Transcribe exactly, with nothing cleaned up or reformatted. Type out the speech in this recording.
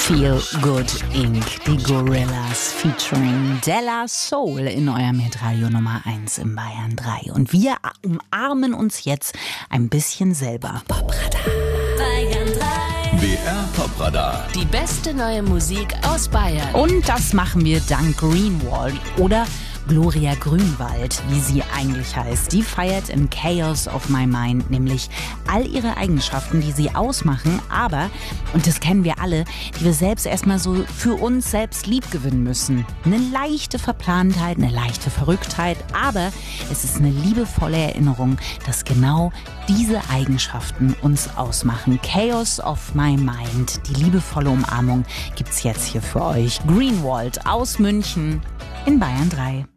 Feel Good Incorporated. Die Gorillas featuring Della Soul in eurem Hitradio Nummer eins in Bayern drei. Und wir umarmen uns jetzt ein bisschen selber. Bayern drei. B R Popradar. Die beste neue Musik aus Bayern. Und das machen wir dank Greenwald oder Gloria Grünwald, wie sie eigentlich heißt. Die feiert in Chaos of My Mind nämlich all ihre Eigenschaften, die sie ausmachen, aber, und das kennen wir alle, die wir selbst erstmal so für uns selbst lieb gewinnen müssen. Eine leichte Verplantheit, eine leichte Verrücktheit, aber es ist eine liebevolle Erinnerung, dass genau diese Eigenschaften uns ausmachen. Chaos of My Mind, die liebevolle Umarmung, gibt's jetzt hier für euch. Greenwald aus München in Bayern drei.